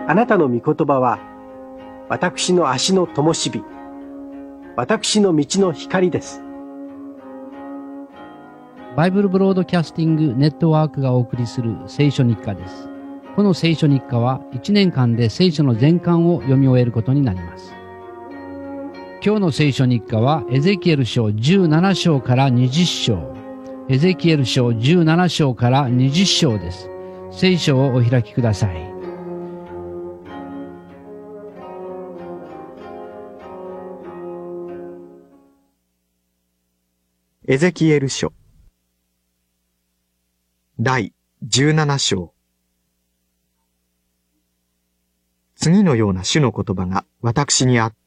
あなたの御言葉は、私の足の灯火、私の道の光です。 バイブルブロードキャスティングネットワークがお送りする聖書日課です。この聖書日課は1年間で聖書の全巻を読み終えることになります。今日の聖書日課はエゼキエル書17章から20章。エゼキエル書17章から20章です。聖書をお開きください。 エゼキエル書第17章。次のような主の言葉が私にあった。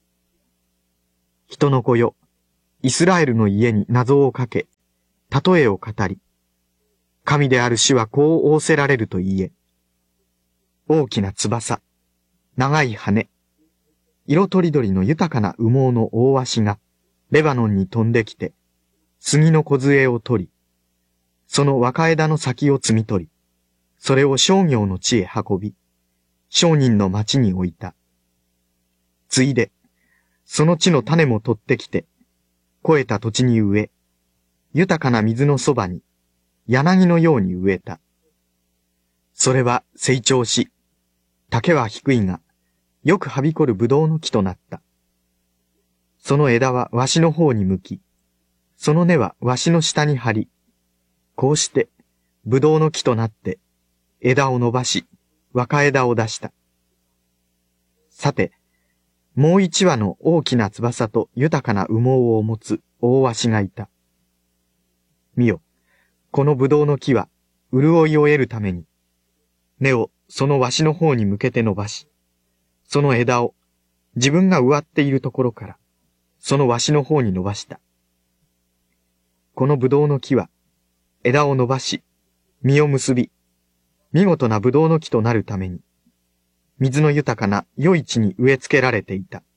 人の子よ、イスラエルの家に謎をかけ、例えを語り、神である主はこう仰せられると言え。大きな翼、長い羽、色とりどりの豊かな羽毛の大足がレバノンに飛んできて、杉の梢を取り、その若枝の先を摘み取り、それを商業の地へ運び、商人の町に置いた。ついで、その地の種も取ってきて、肥えた土地に植え、豊かな水のそばに、柳のように植えた。それは成長し、丈は低いが、よくはびこるぶどうの木となった。その枝はわしの方に向き、その根はわしの下に張り、こうして、ぶどうの木となって、枝を伸ばし、若枝を出した。さて、もう一羽の大きな翼と豊かな羽毛を持つ大鷲がいた。見よ、このぶどうの木は、潤いを得るために、根をその鷲の方に向けて伸ばし、その枝を自分が植わっているところから、その鷲の方に伸ばした。このぶどうの木は、枝を伸ばし、実を結び、見事なぶどうの木となるために、水の豊かな良い地に植え付けられていた。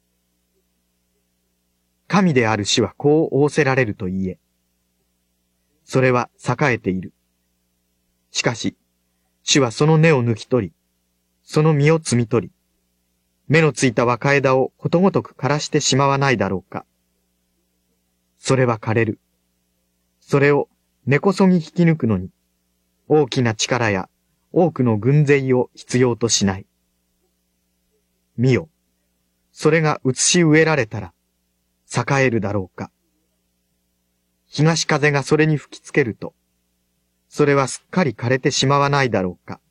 神である主はこう仰せられると言え。それは栄えている。しかし、主はその根を抜き取り、その実を摘み取り、芽のついた若枝をことごとく枯らしてしまわないだろうか。それは枯れる。それを根こそぎ引き抜くのに、大きな力や多くの軍勢を必要としない。見よ、それが移し植えられたら、栄えるだろうか。東風がそれに吹きつけると、それはすっかり枯れてしまわないだろうか。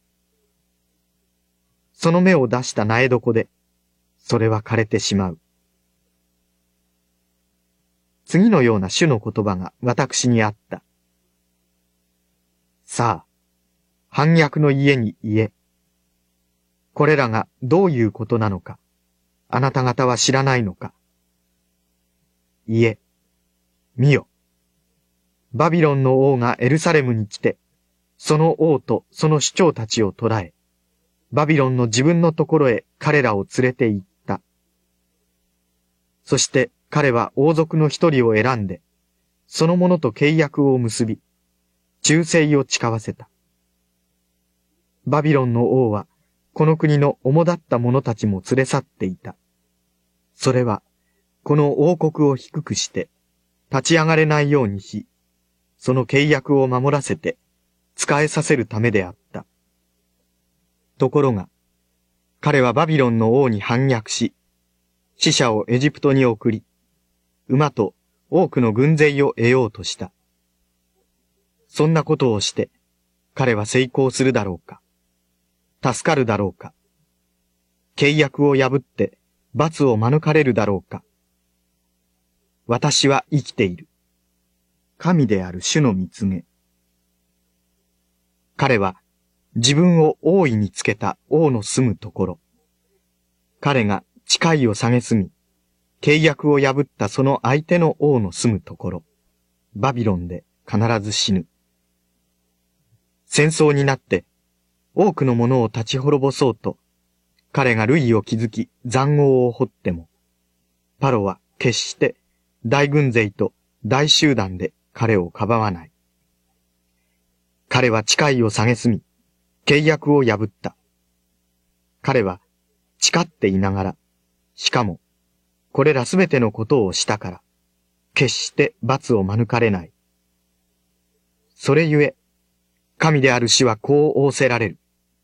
その芽を出した苗床で、それは枯れてしまう。次のような主の言葉が私にあった。さあ、反逆の家に言え。これらがどういうことなのか、あなた方は知らないのか。言え、見よ。バビロンの王がエルサレムに来て、その王とその首長たちを捕らえ、バビロンの自分のところへ彼らを連れて行った。そして彼は王族の一人を選んで、その者と契約を結び、忠誠を誓わせた。バビロンの王は、この国の主だった者たちも連れ去っていた。それは、この王国を低くして、立ち上がれないようにし、その契約を守らせて、仕えさせるためであった。ところが、彼はバビロンの王に反逆し、使者をエジプトに送り、馬と多くの軍勢を得ようとした。そんなことをして、彼は成功するだろうか。助かるだろうか。契約を破って罰を免れるだろうか。私は生きている。神である主の見告げ。彼は自分を王位につけた王の住むところ。彼が誓いを蔑み、契約を破ったその相手の王の住むところ。バビロンで必ず死ぬ。戦争になって多くのものを立ち滅ぼそうと、彼が塁を築き塹壕を掘っても、パロは決して大軍勢と大集団で彼をかばわない。彼は誓いを蔑み、契約を破った。 彼は誓っていながら、しかも、これらすべてのことをしたから、決して罰を免れない。それゆえ、神である主はこう仰せられる。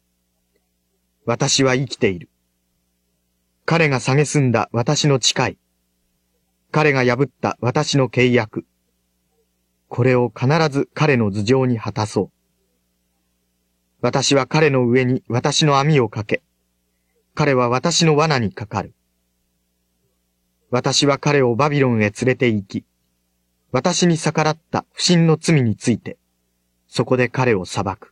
私は生きている。彼が蔑んだ私の誓い。彼が破った私の契約。これを必ず彼の頭上に果たそう。私は彼の上に私の網をかけ、彼は私の罠にかかる。私は彼をバビロンへ連れて行き、私に逆らった不信の罪について、そこで彼を裁く。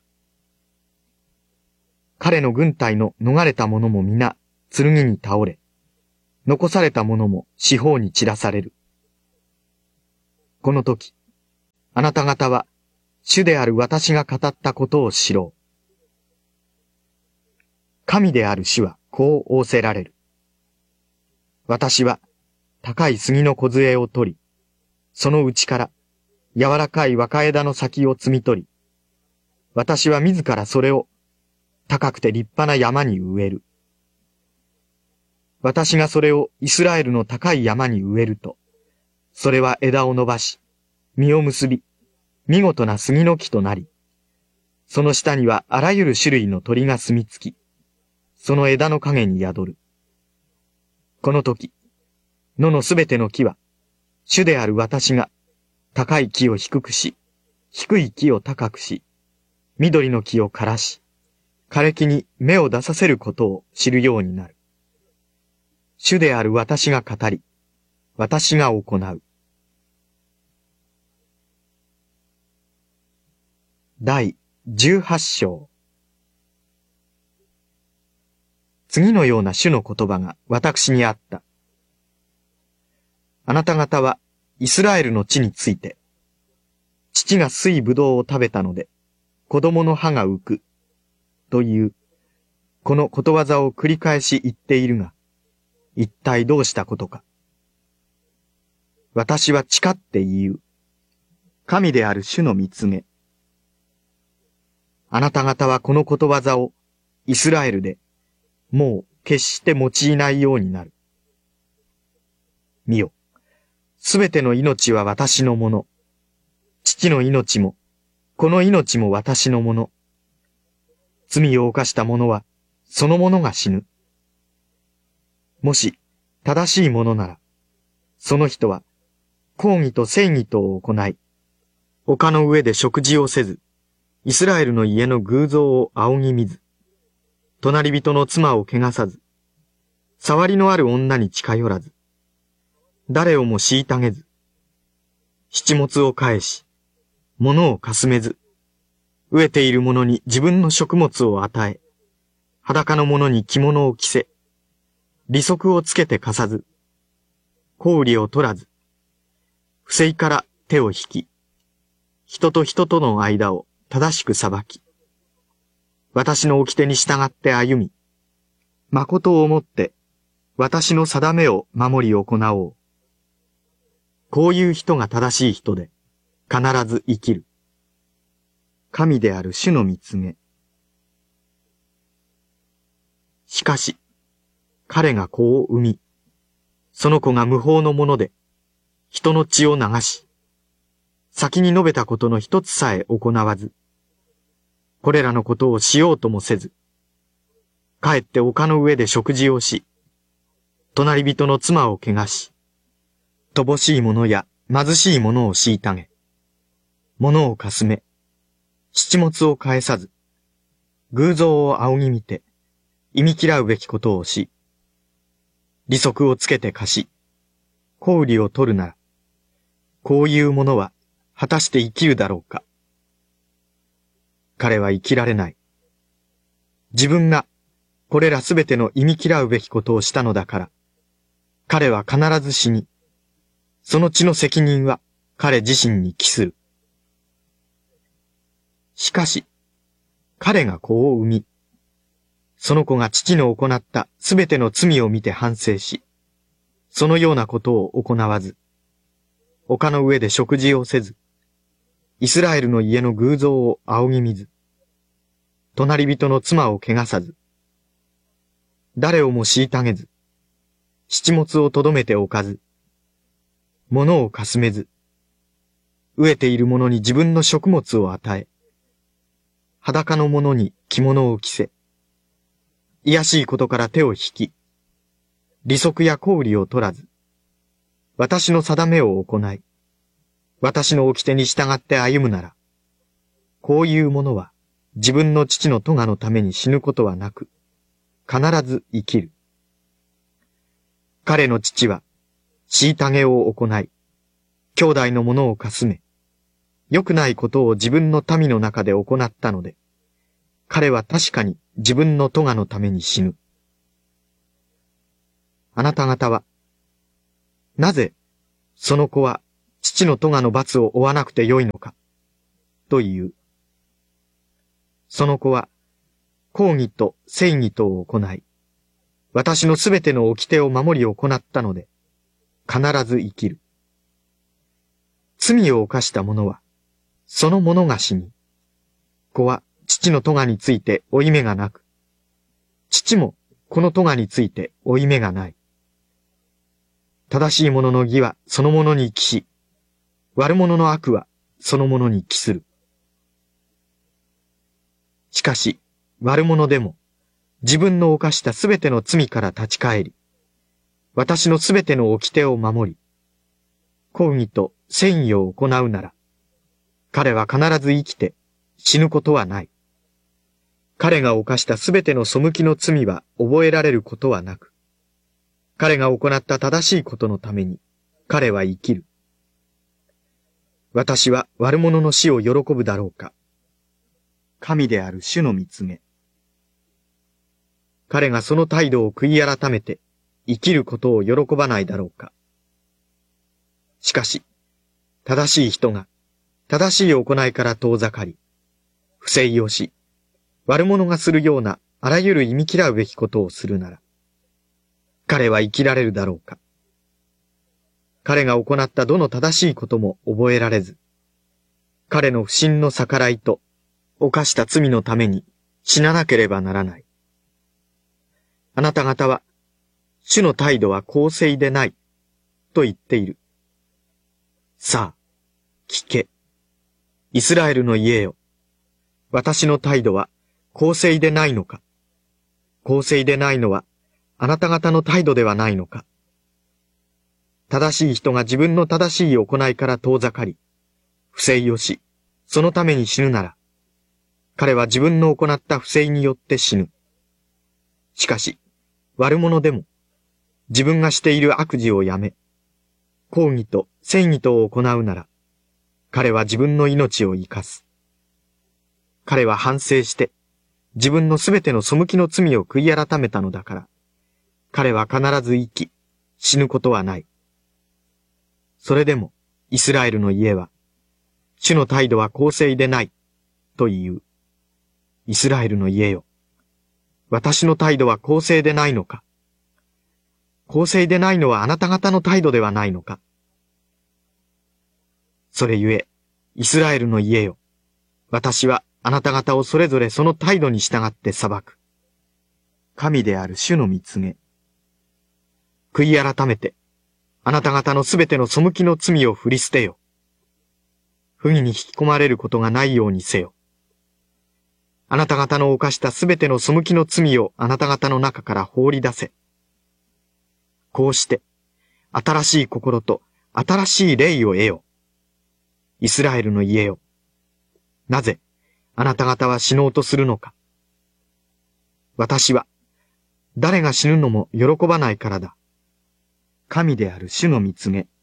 彼の軍隊の逃れた者も皆、剣に倒れ、残された者も四方に散らされる。この時、あなた方は、主である私が語ったことを知ろう。神である主はこう仰せられる。私は高い杉の梢を取り、その内から柔らかい若枝の先を摘み取り、私は自らそれを高くて立派な山に植える。私がそれをイスラエルの高い山に植えると、それは枝を伸ばし、実を結び、見事な杉の木となり、その下にはあらゆる種類の鳥が住み着き、その枝の陰に宿る。この時、野のすべての木は、主である私が、高い木を低くし、低い木を高くし、緑の木を枯らし、枯れ木に芽を出させることを知るようになる。主である私が語り、私が行う。第18章。次のような主の言葉が私にあった。あなた方はイスラエルの地について、父が水ぶどうを食べたので、子供の歯が浮く、という、このことわざを繰り返し言っているが、一体どうしたことか。私は誓って言う。神である主の見告げ。あなた方はこのことわざをイスラエルでもう決して用いないようになる。見よ、すべての命は私のもの。父の命も、この命も私のもの。罪を犯した者は、その者が死ぬ。もし、正しいものなら、その人は、公義と正義とを行い、丘の上で食事をせず、イスラエルの家の偶像を仰ぎ見ず、隣人の妻を汚さず、触りのある女に近寄らず、誰をも虐げず、七物を返し、物をかすめず、飢えている者に自分の食物を与え、裸の者に着物を着せ、利息をつけて貸さず、小売を取らず、不正から手を引き、人と人との間を正しく裁き、私の掟に従って歩み、誠をもって私の定めを守り行おう。こういう人が正しい人で必ず生きる。神である主の見告げ。しかし、彼が子を産み、その子が無法のもので、人の血を流し、先に述べたことの一つさえ行わず、これらのことをしようともせず、かえって丘の上で食事をし、隣人の妻を汚し、乏しいものや貧しいものを虐げ、物をかすめ、七物を返さず、偶像を仰ぎ見て、忌み嫌うべきことをし、利息をつけて貸し、小売を取るなら、こういうものは果たして生きるだろうか。彼は生きられない。自分がこれらすべての忌み嫌うべきことをしたのだから、彼は必ず死に、その血の責任は彼自身に帰する。しかし、彼が子を産み、その子が父の行ったすべての罪を見て反省し、そのようなことを行わず、丘の上で食事をせず、イスラエルの家の偶像を仰ぎ見ず、隣人の妻を汚さず、 誰をも虐げず、七物をとどめておかず、物をかすめず、飢えている者に自分の食物を与え、裸の者に着物を着せ、卑しいことから手を引き、利息や公利を取らず、私の定めを行い、私の掟に従って歩むなら、こういう者は自分の父の咎のために死ぬことはなく、必ず生きる。彼の父は、虐げを行い、兄弟のものをかすめ、良くないことを自分の民の中で行ったので、彼は確かに自分の咎のために死ぬ。あなた方は、なぜ、その子は父の咎の罰を負わなくてよいのか、という。その子は、公義と正義とを行い、私のすべての掟を守り行ったので、必ず生きる。罪を犯した者は、その者が死に、子は父の咎について負い目がなく、父もこの咎について負い目がない。正しい者の義はその者に帰し、悪者の悪はその者に帰する。しかし、悪者でも、自分の犯したすべての罪から立ち返り、私のすべての掟を守り、公義と正義を行うなら、彼は必ず生きて死ぬことはない。彼が犯したすべての背きの罪は覚えられることはなく、彼が行った正しいことのために彼は生きる。私は悪者の死を喜ぶだろうか。神である主の見つめ。彼がその態度を悔い改めて生きることを喜ばないだろうか。しかし、正しい人が正しい行いから遠ざかり、不正をし、悪者がするようなあらゆる忌み嫌うべきことをするなら、彼は生きられるだろうか。彼が行ったどの正しいことも覚えられず、彼の不信の逆らいと犯した罪のために死ななければならない。あなた方は、主の態度は公正でない、と言っている。さあ、聞け。イスラエルの家よ。私の態度は公正でないのか。公正でないのは、あなた方の態度ではないのか。正しい人が自分の正しい行いから遠ざかり、不正をし、そのために死ぬなら、彼は自分の行った不正によって死ぬ。しかし、悪者でも、自分がしている悪事をやめ、公義と正義とを行うなら、彼は自分の命を生かす。彼は反省して、自分のすべての背きの罪を悔い改めたのだから、彼は必ず生き、死ぬことはない。それでも、イスラエルの家は、主の態度は公正でない、という。イスラエルの家よ。私の態度は公正でないのか。公正でないのはあなた方の態度ではないのか。それゆえ、イスラエルの家よ。私はあなた方をそれぞれその態度に従って裁く。神である主の御告げ。悔い改めて、あなた方のすべての背きの罪を振り捨てよ。不義に引き込まれることがないようにせよ。あなた方の犯したすべての背きの罪をあなた方の中から放り出せ。こうして、新しい心と新しい霊を得よ。イスラエルの家よ。なぜ、あなた方は死のうとするのか。私は、誰が死ぬのも喜ばないからだ。神である主の御告げ。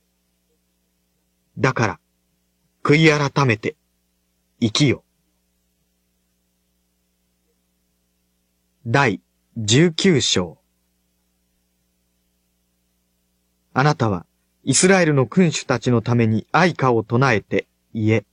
だから、悔い改めて、生きよ。第19章。あなたは、イスラエルの君主たちのために哀歌を唱えて言え。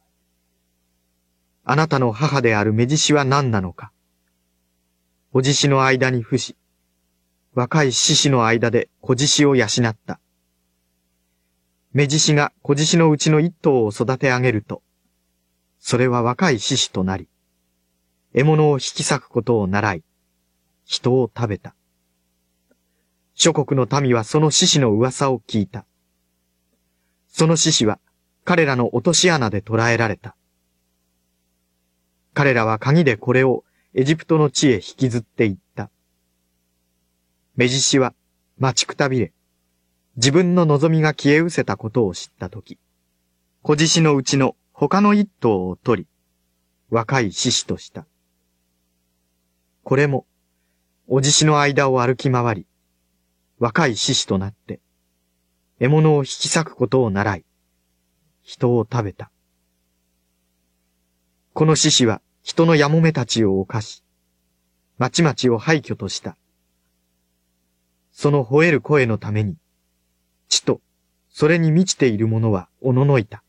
あなたの母である目獅子は何なのか。お獅子の間に伏し、若い獅子の間で子獅子を養った。目獅子が子獅子のうちの一頭を育て上げると、それは若い獅子となり、獲物を引き裂くことを習い、 人を食べた。諸国の民はその獅子の噂を聞いた。その獅子は彼らの落とし穴で捕らえられた。彼らは鍵でこれをエジプトの地へ引きずって行った。目獅子は待ちくたびれ、自分の望みが消え失せたことを知ったとき、子獅子のうちの他の一頭を取り、若い獅子とした。これも、お獅子の間を歩き回り、若い獅子となって、獲物を引き裂くことを習い、人を食べた。この獅子は人のやもめたちを犯し、町々を廃墟とした。その吠える声のために、地とそれに満ちているものはおののいた。